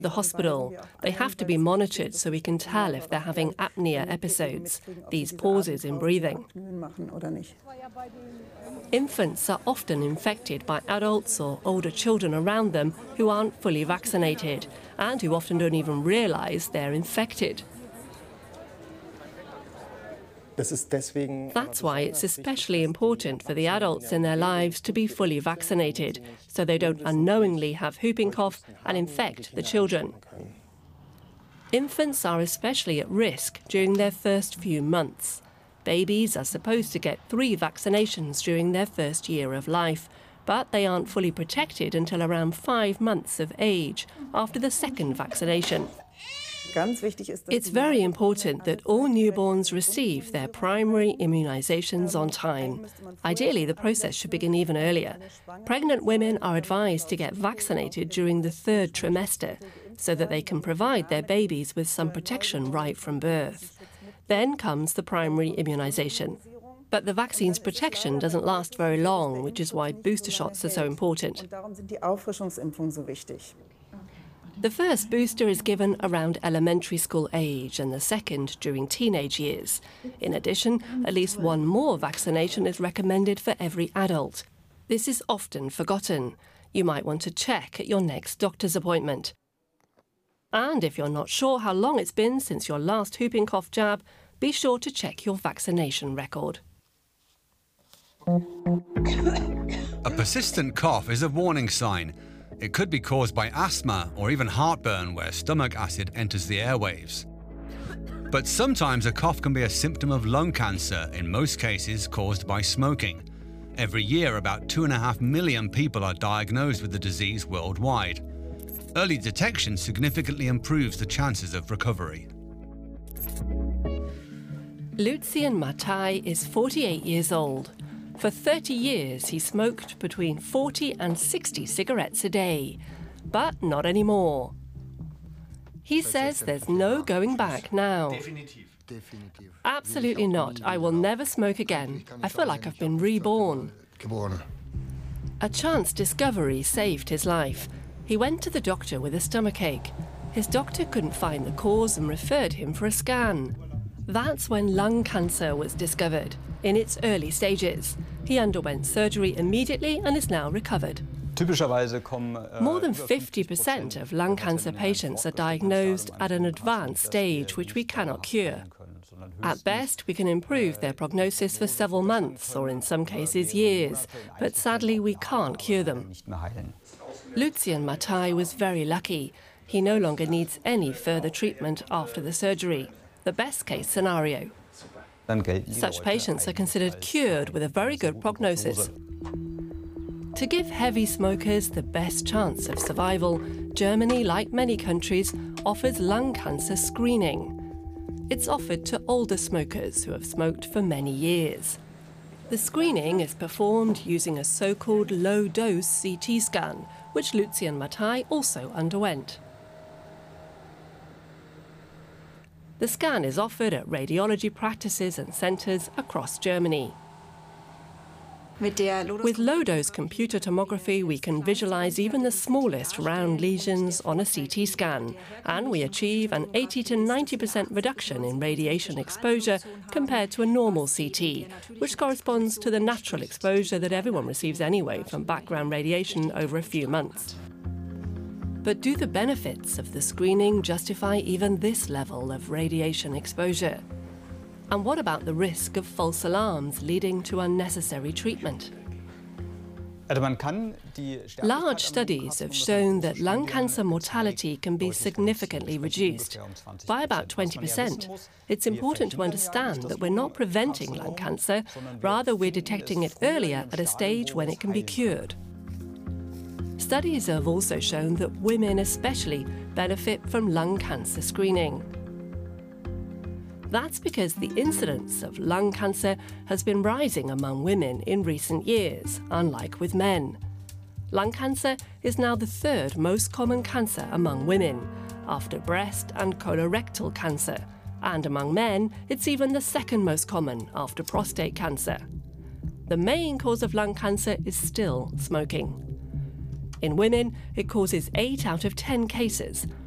the hospital. They have to be monitored so we can tell if they're having apnea episodes, these pauses in breathing. Infants are often infected by adults or older children around them who aren't fully vaccinated and who often don't even realise they're infected. That's why it's especially important for the adults in their lives to be fully vaccinated, so they don't unknowingly have whooping cough and infect the children. Infants are especially at risk during their first few months. Babies are supposed to get 3 vaccinations during their first year of life, but they aren't fully protected until around 5 months of age, after the second vaccination. It's very important that all newborns receive their primary immunisations on time. Ideally, the process should begin even earlier. Pregnant women are advised to get vaccinated during the 3rd trimester so that they can provide their babies with some protection right from birth. Then comes the primary immunisation. But the vaccine's protection doesn't last very long, which is why booster shots are so important. The first booster is given around elementary school age and the second during teenage years. In addition, at least one more vaccination is recommended for every adult. This is often forgotten. You might want to check at your next doctor's appointment. And if you're not sure how long it's been since your last whooping cough jab, be sure to check your vaccination record. A persistent cough is a warning sign. It could be caused by asthma or even heartburn, where stomach acid enters the airwaves. But sometimes a cough can be a symptom of lung cancer, in most cases caused by smoking. Every year, about 2.5 million people are diagnosed with the disease worldwide. Early detection significantly improves the chances of recovery. Lucian Mathai is 48 years old. For 30 years, he smoked between 40 and 60 cigarettes a day, but not anymore. He says there's no going back now. Absolutely not. I will never smoke again. I feel like I've been reborn. A chance discovery saved his life. He went to the doctor with a stomachache. His doctor couldn't find the cause and referred him for a scan. That's when lung cancer was discovered, in its early stages. He underwent surgery immediately and is now recovered. More than 50% of lung cancer patients are diagnosed at an advanced stage which we cannot cure. At best, we can improve their prognosis for several months, or in some cases years, but sadly we can't cure them. Lucian Mathai was very lucky. He no longer needs any further treatment after the surgery, the best-case scenario. Such patients are considered cured with a very good prognosis. To give heavy smokers the best chance of survival, Germany, like many countries, offers lung cancer screening. It's offered to older smokers who have smoked for many years. The screening is performed using a so-called low-dose CT scan, which Lucian Mathai also underwent. The scan is offered at radiology practices and centres across Germany. With low-dose computer tomography, we can visualise even the smallest round lesions on a CT scan, and we achieve an 80 to 90% reduction in radiation exposure compared to a normal CT, which corresponds to the natural exposure that everyone receives anyway from background radiation over a few months. But do the benefits of the screening justify even this level of radiation exposure? And what about the risk of false alarms leading to unnecessary treatment? Large studies have shown that lung cancer mortality can be significantly reduced, by about 20%. It's important to understand that we're not preventing lung cancer, rather we're detecting it earlier at a stage when it can be cured. Studies have also shown that women especially benefit from lung cancer screening. That's because the incidence of lung cancer has been rising among women in recent years, unlike with men. Lung cancer is now the 3rd most common cancer among women, after breast and colorectal cancer, and among men, it's even the 2nd most common after prostate cancer. The main cause of lung cancer is still smoking. In women, it causes 8 out of 10 cases,